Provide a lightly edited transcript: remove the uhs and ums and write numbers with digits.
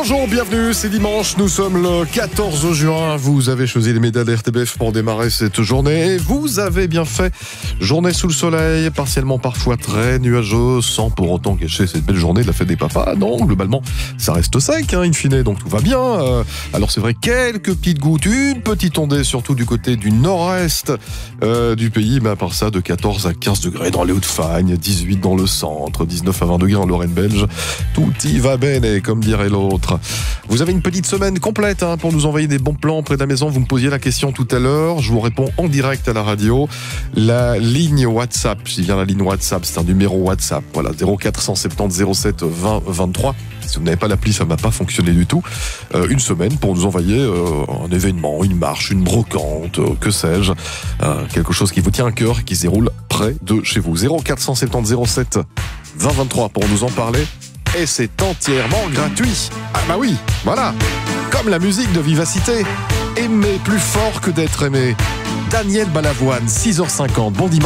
Bonjour, bienvenue, c'est dimanche, nous sommes le 14 juin, vous avez choisi les médias de RTBF pour démarrer cette journée, et vous avez bien fait. Journée sous le soleil, partiellement parfois très nuageuse, sans pour autant gâcher cette belle journée de la fête des papas. Non, globalement, ça reste sec, in fine, donc tout va bien. Alors c'est vrai, quelques petites gouttes, une petite ondée, surtout du côté du nord-est du pays, mais à part ça, de 14 à 15 degrés dans les Hauts-de-Fagne, 18 dans le centre, 19 à 20 degrés en Lorraine belge. Tout y va bene, comme dirait l'autre. Vous avez une petite semaine complète pour nous envoyer des bons plans près de la maison. Vous me posiez la question tout à l'heure. Je vous réponds en direct à la radio. La ligne WhatsApp, je dis bien la ligne WhatsApp, c'est un numéro WhatsApp. Voilà, 0470 07 20 23. Si vous n'avez pas l'appli, ça ne va pas fonctionner du tout. Une semaine pour nous envoyer un événement, une marche, une brocante, que sais-je. Quelque chose qui vous tient à cœur et qui se déroule près de chez vous. 0470 07 20 23 pour nous en parler. Et c'est entièrement gratuit. Ah bah oui, voilà. Comme la musique de Vivacité. Aimer plus fort que d'être aimé. Daniel Balavoine, 6h50. Bon dimanche.